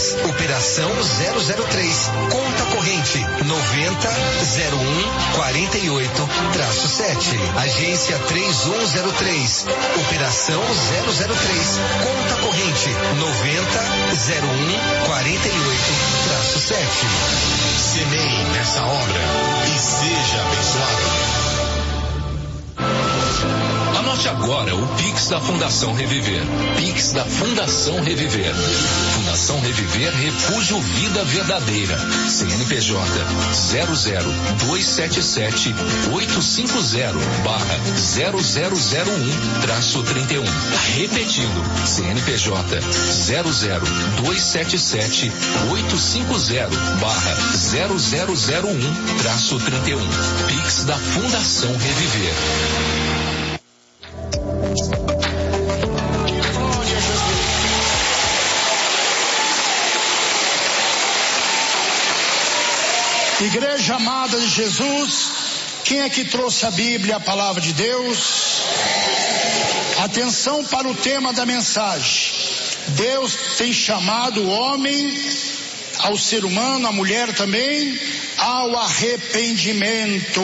02, operação 003, conta corrente 900148-7, agência 3103, operação 003, conta corrente 900148-7. Semeie nessa obra e seja abençoado. Anote agora o Pix da Fundação Reviver. Pix da Fundação Reviver. Fundação Reviver Refúgio Vida Verdadeira. CNPJ 00277-850/0001-31. Repetindo, CNPJ 00277-850/0001-31. Pix da Fundação Reviver. Igreja amada de Jesus, quem é que trouxe a Bíblia, a palavra de Deus? Atenção para o tema da mensagem. Deus tem chamado o homem, ao ser humano, a mulher também, ao arrependimento.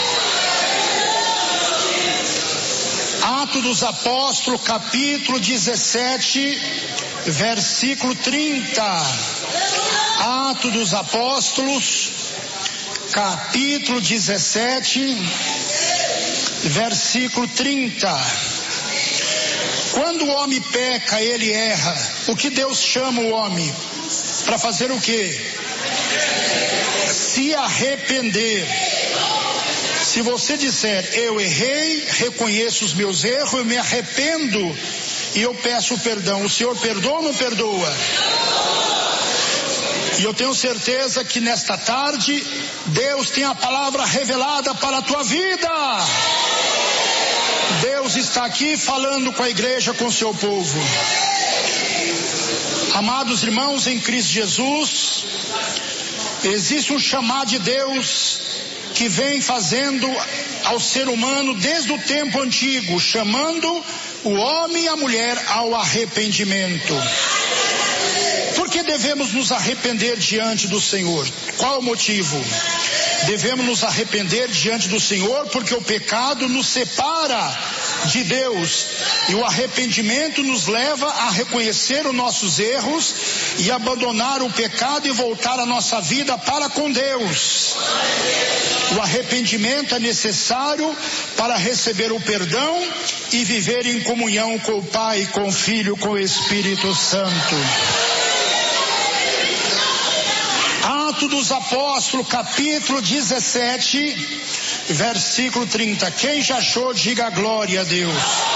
Atos dos Apóstolos, capítulo 17, versículo 30. Atos dos Apóstolos, capítulo 17, versículo 30. Quando o homem peca, ele erra. O que Deus chama o homem? Para fazer o quê? Se arrepender. Se você disser, eu errei, reconheço os meus erros, eu me arrependo e eu peço perdão, o Senhor perdoa ou não perdoa? E eu tenho certeza que nesta tarde, Deus tem a palavra revelada para a tua vida. Deus está aqui falando com a igreja, com o seu povo. Amados irmãos em Cristo Jesus, existe um chamado de Deus que vem fazendo ao ser humano desde o tempo antigo, chamando o homem e a mulher ao arrependimento. Por que devemos nos arrepender diante do Senhor? Qual o motivo? Devemos nos arrepender diante do Senhor porque o pecado nos separa de Deus e o arrependimento nos leva a reconhecer os nossos erros e abandonar o pecado e voltar a nossa vida para com Deus. O arrependimento é necessário para receber o perdão e viver em comunhão com o Pai, com o Filho, com o Espírito Santo. Atos dos Apóstolos, capítulo 17, versículo 30. Quem já achou, diga glória a Deus.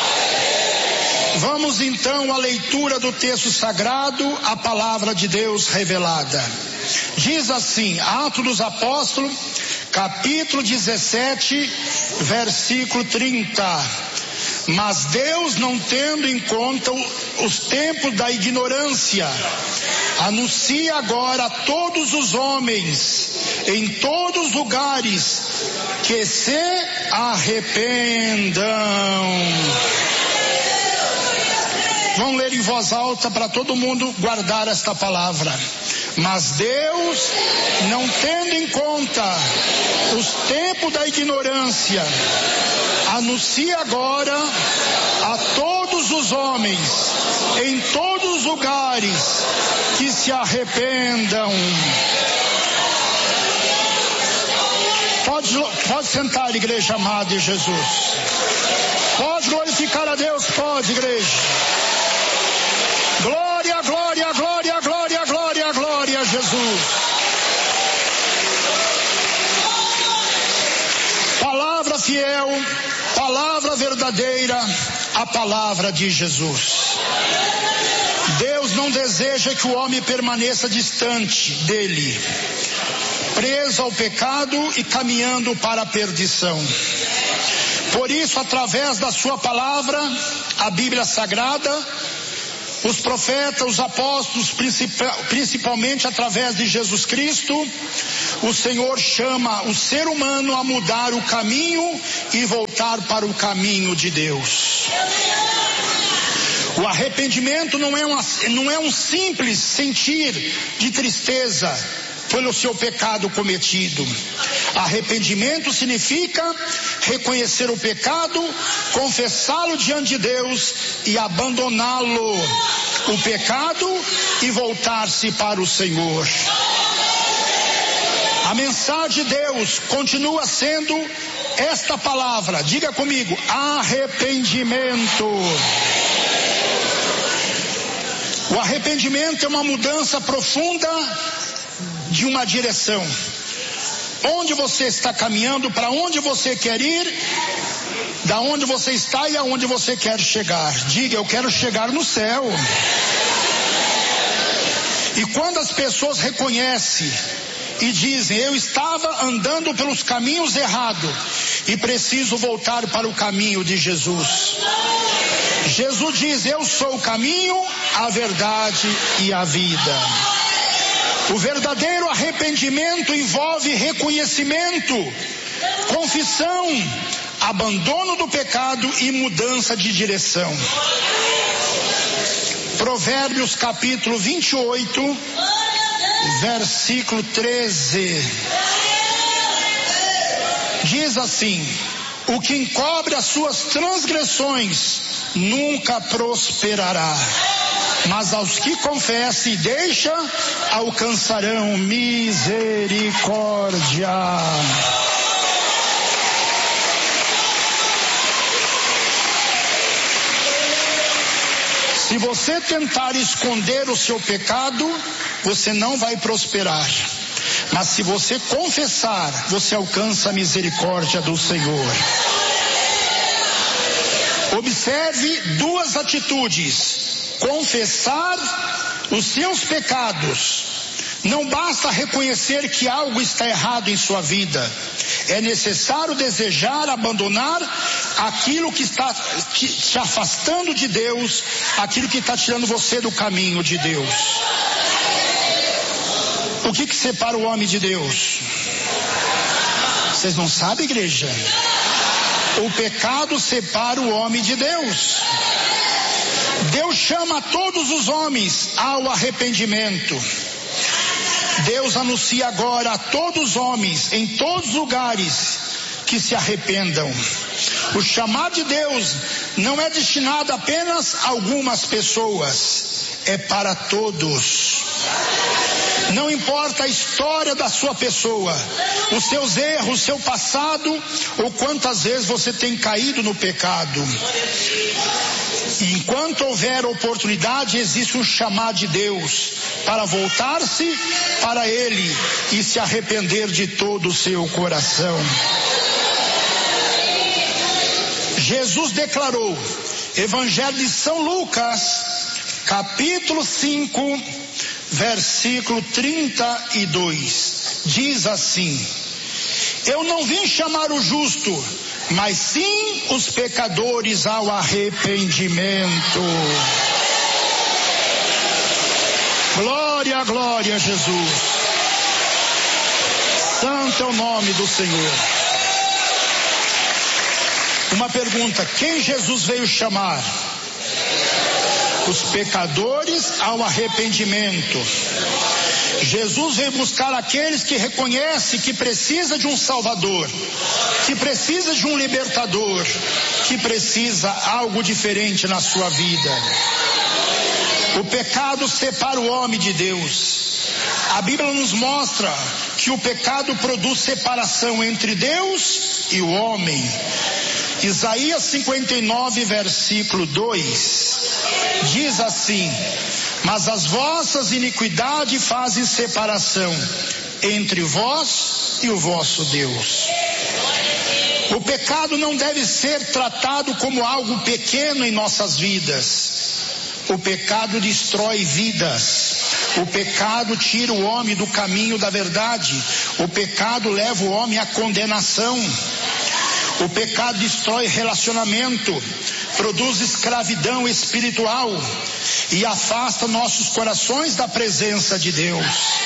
Vamos então à leitura do texto sagrado, a palavra de Deus revelada. Diz assim, Atos dos Apóstolos, capítulo 17, versículo 30. Mas Deus, não tendo em conta os tempos da ignorância, anuncia agora a todos os homens, em todos os lugares, que se arrependam. Vamos ler em voz alta para todo mundo guardar esta palavra. Mas Deus, não tendo em conta os tempos da ignorância, anuncia agora a todos os homens, em todos os lugares, que se arrependam. Pode sentar, igreja amada de Jesus. Pode glorificar a Deus, pode, igreja. Glória, glória, glória, glória, glória, glória a Jesus. Palavra fiel, palavra verdadeira, a palavra de Jesus. Deus não deseja que o homem permaneça distante dele, preso ao pecado e caminhando para a perdição. Por isso, através da sua palavra, a Bíblia Sagrada, os profetas, os apóstolos, principalmente através de Jesus Cristo, o Senhor chama o ser humano a mudar o caminho e voltar para o caminho de Deus. O arrependimento não é um simples sentir de tristeza pelo seu pecado cometido. Arrependimento significa reconhecer o pecado, confessá-lo diante de Deus e abandoná-lo, o pecado, e voltar-se para o Senhor. A mensagem de Deus continua sendo esta palavra, diga comigo: arrependimento. O arrependimento é uma mudança profunda de uma direção. Onde você está caminhando, para onde você quer ir, da onde você está e aonde você quer chegar. Diga: eu quero chegar no céu. E quando as pessoas reconhecem e dizem: eu estava andando pelos caminhos errados e preciso voltar para o caminho de Jesus. Jesus diz: eu sou o caminho, a verdade e a vida. O verdadeiro arrependimento envolve reconhecimento, confissão, abandono do pecado e mudança de direção. Provérbios capítulo 28, versículo 13. Diz assim: o que encobre as suas transgressões nunca prosperará, mas aos que confessam e deixam alcançarão misericórdia. Se você tentar esconder o seu pecado, você não vai prosperar. Mas se você confessar, você alcança a misericórdia do Senhor. Observe duas atitudes: confessar os seus pecados. Não basta reconhecer que algo está errado em sua vida. É necessário desejar abandonar aquilo que está te afastando de Deus, aquilo que está tirando você do caminho de Deus. O que separa o homem de Deus? Vocês não sabem, igreja? O pecado separa o homem de Deus. Deus chama todos os homens ao arrependimento. Deus anuncia agora a todos os homens, em todos os lugares, que se arrependam. O chamado de Deus não é destinado apenas a algumas pessoas, é para todos. Não importa a história da sua pessoa, os seus erros, o seu passado, ou quantas vezes você tem caído no pecado. E enquanto houver oportunidade, existe um chamado de Deus para voltar-se para Ele e se arrepender de todo o seu coração. Jesus declarou, Evangelho de São Lucas, capítulo 5, versículo 32, diz assim: eu não vim chamar o justo, mas sim os pecadores ao arrependimento. Glória, glória a Jesus. Santo é o nome do Senhor. Uma pergunta: quem Jesus veio chamar? Os pecadores ao arrependimento. Jesus veio buscar aqueles que reconhecem que precisa de um Salvador, que precisa de um libertador, que precisa algo diferente na sua vida. O pecado separa o homem de Deus. A Bíblia nos mostra que o pecado produz separação entre Deus e o homem. Isaías 59, versículo 2, diz assim: mas as vossas iniquidades fazem separação entre vós e o vosso Deus. O pecado não deve ser tratado como algo pequeno em nossas vidas. O pecado destrói vidas. O pecado tira o homem do caminho da verdade. O pecado leva o homem à condenação. O pecado destrói relacionamento, produz escravidão espiritual e afasta nossos corações da presença de Deus.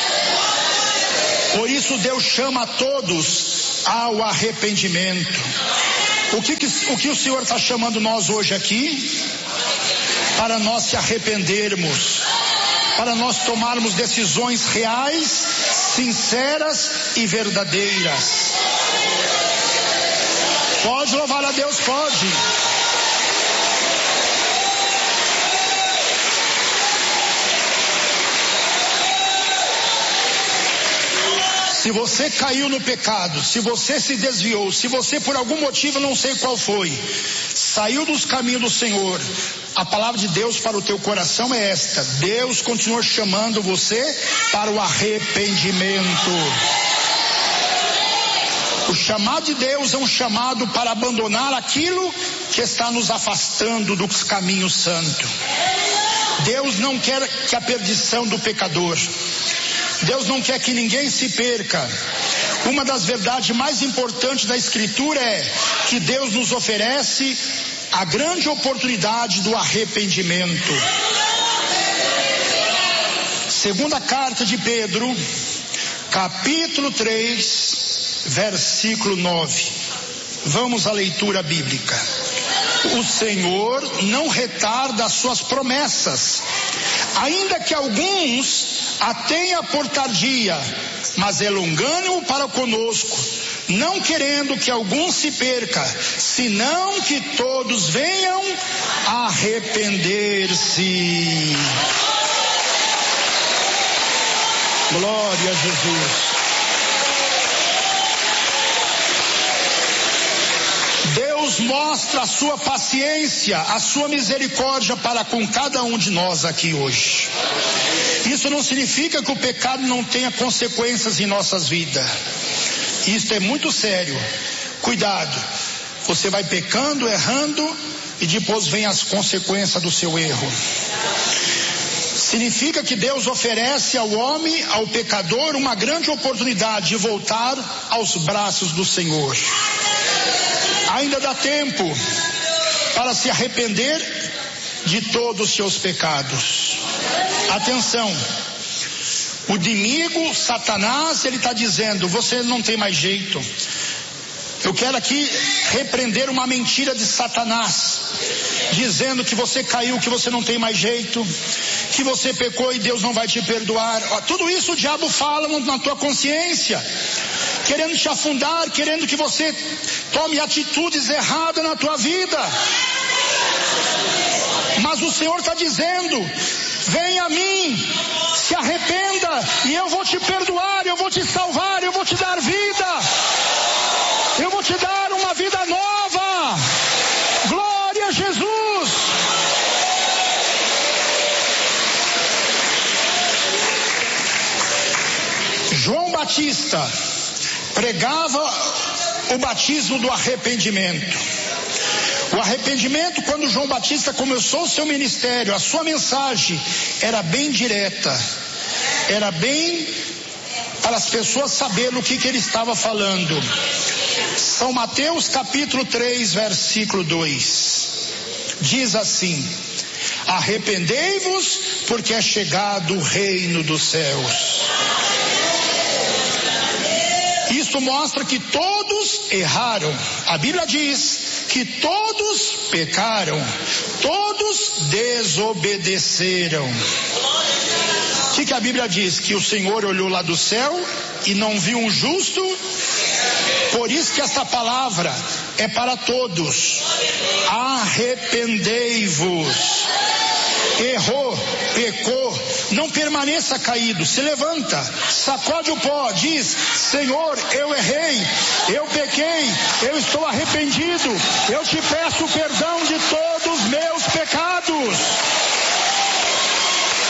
Por isso Deus chama a todos ao arrependimento. O que o Senhor está chamando nós hoje aqui? para nós se arrependermos, para nós tomarmos decisões reais, sinceras e verdadeiras. Pode louvar a Deus, pode. Se você caiu no pecado, se você se desviou, se você por algum motivo, não sei qual foi, saiu dos caminhos do Senhor, a palavra de Deus para o teu coração é esta: Deus continua chamando você para o arrependimento. O chamado de Deus é um chamado para abandonar aquilo que está nos afastando dos caminhos santos. Deus não quer que a perdição do pecador. Deus não quer que ninguém se perca. Uma das verdades mais importantes da Escritura é que Deus nos oferece a grande oportunidade do arrependimento. Segunda carta de Pedro, capítulo 3, versículo 9. Vamos à leitura bíblica. O Senhor não retarda as suas promessas, ainda que alguns a tenha por tardia, mas é longânimo para conosco, não querendo que algum se perca, senão que todos venham a arrepender-se. Glória a Jesus. Deus mostra a sua paciência, a sua misericórdia para com cada um de nós aqui hoje. Isso não significa que o pecado não tenha consequências em nossas vidas. Isso é muito sério. Cuidado. Você vai pecando, errando, e depois vem as consequências do seu erro. Significa que Deus oferece ao homem, ao pecador, uma grande oportunidade de voltar aos braços do Senhor. Ainda dá tempo para se arrepender de todos os seus pecados. Atenção, o inimigo, Satanás, ele está dizendo: você não tem mais jeito. Eu quero aqui repreender uma mentira de Satanás, dizendo que você caiu, que você não tem mais jeito, que você pecou e Deus não vai te perdoar. Tudo isso o diabo fala na tua consciência, querendo te afundar, querendo que você tome atitudes erradas na tua vida. Mas o Senhor está dizendo: vem a mim, se arrependa, e eu vou te perdoar, eu vou te salvar, eu vou te dar vida, eu vou te dar uma vida nova. Glória a Jesus. João Batista pregava o batismo do arrependimento. O arrependimento, quando João Batista começou o seu ministério, a sua mensagem era bem direta, era bem para as pessoas saberem o que ele estava falando. São Mateus capítulo 3, versículo 2, diz assim: arrependei-vos, porque é chegado o reino dos céus. Isso mostra que todos erraram. A Bíblia diz que todos pecaram, todos desobedeceram. O que a Bíblia diz? Que o Senhor olhou lá do céu e não viu um justo. Por isso que essa palavra é para todos. Arrependei-vos. Errou, pecou, não permaneça caído, se levanta, sacode o pó, diz: Senhor, eu errei, eu pequei, eu estou arrependido, eu te peço perdão de todos os